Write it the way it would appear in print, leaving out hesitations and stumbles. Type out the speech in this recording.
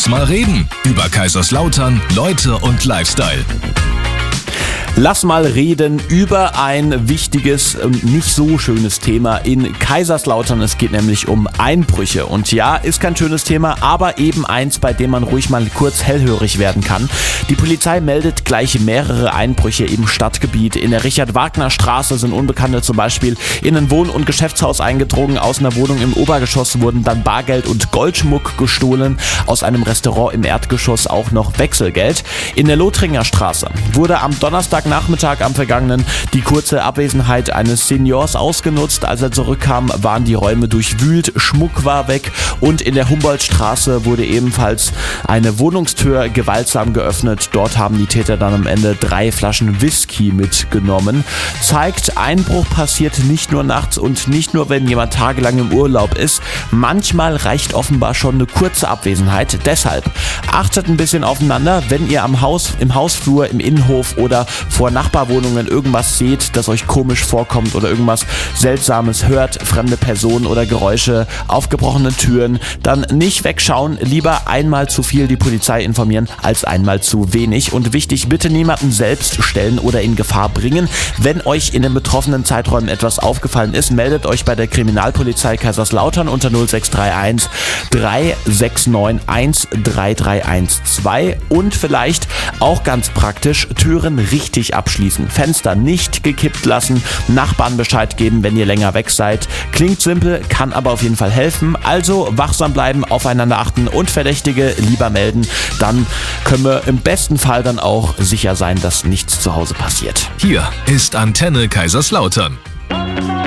Lass mal reden über Kaiserslautern, Leute und Lifestyle. Lass mal reden über ein wichtiges und nicht so schönes Thema in Kaiserslautern. Es geht nämlich um Einbrüche. Und ja, ist kein schönes Thema, aber eben eins, bei dem man ruhig mal kurz hellhörig werden kann. Die Polizei meldet gleich mehrere Einbrüche im Stadtgebiet. In der Richard-Wagner-Straße sind Unbekannte zum Beispiel in ein Wohn- und Geschäftshaus eingedrungen. Aus einer Wohnung im Obergeschoss wurden dann Bargeld und Goldschmuck gestohlen. Aus einem Restaurant im Erdgeschoss auch noch Wechselgeld. In der Lothringer Straße wurde am Donnerstagnachmittag am vergangenen die kurze Abwesenheit eines Seniors ausgenutzt. Als er zurückkam, waren die Räume durchwühlt, Schmuck war weg und in der Humboldtstraße wurde ebenfalls eine Wohnungstür gewaltsam geöffnet. Dort haben die Täter dann am Ende 3 Flaschen Whisky mitgenommen. Zeigt, Einbruch passiert nicht nur nachts und nicht nur, wenn jemand tagelang im Urlaub ist. Manchmal reicht offenbar schon eine kurze Abwesenheit. Deshalb achtet ein bisschen aufeinander, wenn ihr im Hausflur, im Innenhof oder vor Nachbarwohnungen irgendwas seht, das euch komisch vorkommt oder irgendwas Seltsames hört, fremde Personen oder Geräusche, aufgebrochene Türen, dann nicht wegschauen, lieber einmal zu viel die Polizei informieren als einmal zu wenig. Und wichtig, bitte niemanden selbst stellen oder in Gefahr bringen. Wenn euch in den betroffenen Zeiträumen etwas aufgefallen ist, meldet euch bei der Kriminalpolizei Kaiserslautern unter 0631 369 13312 und vielleicht auch ganz praktisch Türen richtig abschließen, Fenster nicht gekippt lassen, Nachbarn Bescheid geben, wenn ihr länger weg seid. Klingt simpel, kann aber auf jeden Fall helfen. Also wachsam bleiben, aufeinander achten und Verdächtige lieber melden. Dann können wir im besten Fall dann auch sicher sein, dass nichts zu Hause passiert. Hier ist Antenne Kaiserslautern.